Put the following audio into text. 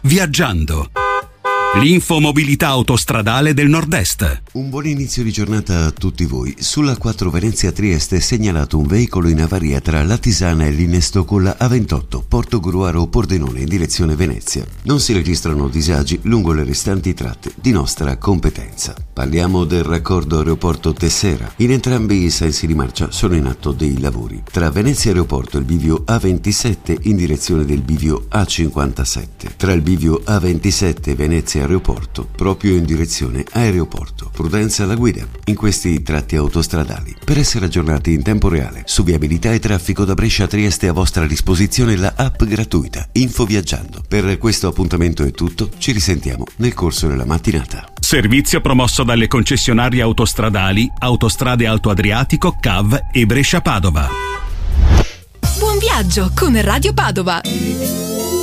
Viaggiando. L'infomobilità autostradale del Nord-Est. Un buon inizio di giornata a tutti voi. Sulla 4 Venezia-Trieste è segnalato un veicolo in avaria tra Latisana e l'Innesto con la A28 Porto Gruaro-Pordenone in direzione Venezia. Non si registrano disagi lungo le restanti tratte di nostra competenza. Parliamo del raccordo aeroporto-Tessera. In entrambi i sensi di marcia sono in atto dei lavori. Tra Venezia Aeroporto e il bivio A27 in direzione del bivio A57. Tra il bivio A27 e Venezia Aeroporto, proprio in direzione aeroporto. Prudenza alla guida in questi tratti autostradali. Per essere aggiornati in tempo reale su viabilità e traffico da Brescia a Trieste a vostra disposizione la app gratuita Info Viaggiando. Per questo appuntamento è tutto, ci risentiamo nel corso della mattinata. Servizio promosso dalle concessionarie autostradali Autostrade Alto Adriatico, CAV e Brescia Padova. Buon viaggio con Radio Padova.